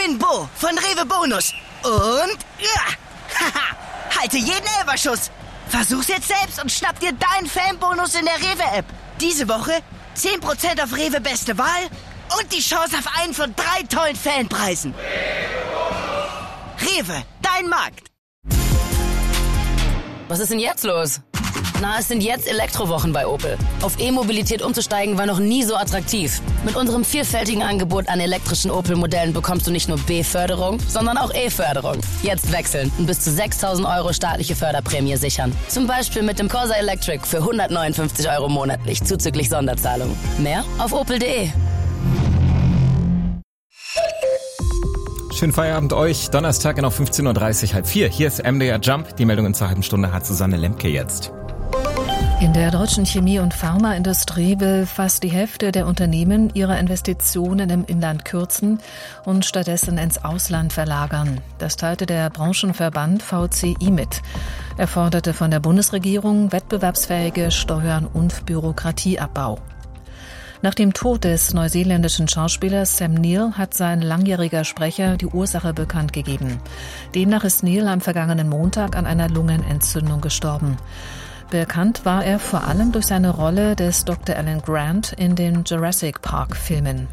bin Bo von Rewe Bonus. Und halte jeden Elferschuss. Versuch's jetzt selbst und schnapp dir deinen Fanbonus in der Rewe-App. Diese Woche 10% auf Rewe Beste Wahl und die Chance auf einen von 3 tollen Fanpreisen. Rewe, dein Markt. Was ist denn jetzt los? Na, es sind jetzt Elektrowochen bei Opel. Auf E-Mobilität umzusteigen war noch nie so attraktiv. Mit unserem vielfältigen Angebot an elektrischen Opel-Modellen bekommst du nicht nur B-Förderung, sondern auch E-Förderung. Jetzt wechseln und bis zu 6.000 € staatliche Förderprämie sichern. Zum Beispiel mit dem Corsa Electric für 159 € monatlich, zuzüglich Sonderzahlung. Mehr auf opel.de. Schönen Feierabend euch. Donnerstag genau 15.30 Uhr, 3:30. Hier ist MDR Jump. Die Meldung in zur halben Stunde hat Susanne Lemke jetzt. In der deutschen Chemie- und Pharmaindustrie will fast die Hälfte der Unternehmen ihre Investitionen im Inland kürzen und stattdessen ins Ausland verlagern. Das teilte der Branchenverband VCI mit. Er forderte von der Bundesregierung wettbewerbsfähige Steuern und Bürokratieabbau. Nach dem Tod des neuseeländischen Schauspielers Sam Neill hat sein langjähriger Sprecher die Ursache bekannt gegeben. Demnach ist Neill am vergangenen Montag an einer Lungenentzündung gestorben. Bekannt war er vor allem durch seine Rolle des Dr. Alan Grant in den Jurassic Park-Filmen.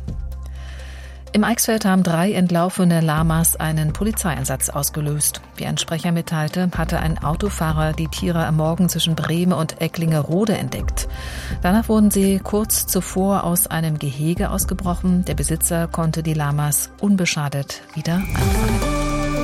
Im Eichsfeld haben 3 entlaufene Lamas einen Polizeieinsatz ausgelöst. Wie ein Sprecher mitteilte, hatte ein Autofahrer die Tiere am Morgen zwischen Brehme und Ecklingerode entdeckt. Danach wurden sie kurz zuvor aus einem Gehege ausgebrochen. Der Besitzer konnte die Lamas unbeschadet wieder anfangen.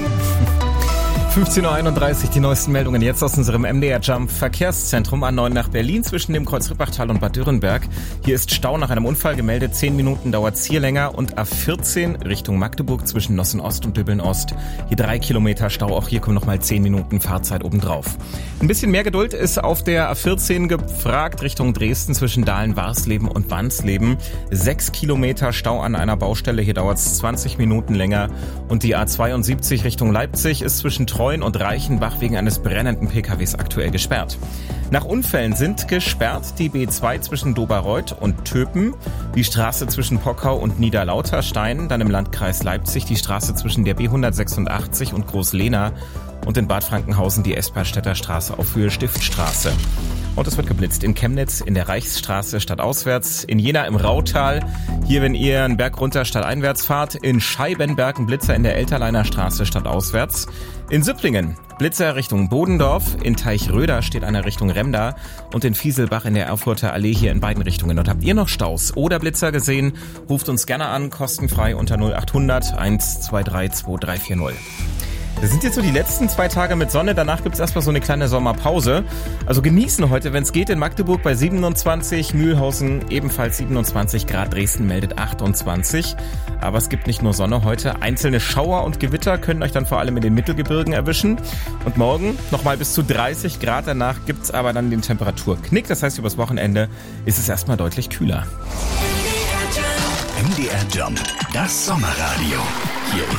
15.31 Uhr, die neuesten Meldungen jetzt aus unserem MDR Jump Verkehrszentrum A9 nach Berlin zwischen dem Kreuz Rippachtal und Bad Dürrenberg. Hier ist Stau nach einem Unfall gemeldet, 10 Minuten dauert's hier länger und A14 Richtung Magdeburg zwischen Nossen Ost und Döbeln Ost. Hier 3 Kilometer Stau, auch hier kommen nochmal 10 Minuten Fahrzeit obendrauf. Ein bisschen mehr Geduld ist auf der A14 gefragt Richtung Dresden zwischen Dahlen-Warsleben und Wansleben. 6 Kilometer Stau an einer Baustelle, hier dauert's 20 Minuten länger und die A72 Richtung Leipzig ist zwischen Treuen und Reichenbach wegen eines brennenden PKWs aktuell gesperrt. Nach Unfällen sind gesperrt die B2 zwischen Doberreuth und Töpen, die Straße zwischen Pockau und Niederlauterstein, dann im Landkreis Leipzig die Straße zwischen der B186 und Großlehna und in Bad Frankenhausen die Esperstädter Straße auf Höhe Stiftstraße. Und es wird geblitzt in Chemnitz, in der Reichsstraße stadtauswärts, in Jena im Rautal, hier wenn ihr einen Berg runter stadteinwärts fahrt, in Scheibenberg ein Blitzer in der Elterleiner Straße stadtauswärts, in Süpplingen Blitzer Richtung Bodendorf, in Teichröder steht einer Richtung Remda und in Fieselbach in der Erfurter Allee hier in beiden Richtungen. Dort habt ihr noch Staus oder Blitzer gesehen? Ruft uns gerne an, kostenfrei unter 0800 123 2340. Das sind jetzt so die letzten 2 Tage mit Sonne, danach gibt's erstmal so eine kleine Sommerpause. Also genießen heute, wenn es geht, in Magdeburg bei 27, Mühlhausen ebenfalls 27 Grad, Dresden meldet 28. Aber es gibt nicht nur Sonne heute, einzelne Schauer und Gewitter können euch dann vor allem in den Mittelgebirgen erwischen. Und morgen nochmal bis zu 30 Grad, danach gibt's aber dann den Temperaturknick. Das heißt, übers Wochenende ist es erstmal deutlich kühler. MDR Jump, das Sommerradio. Hier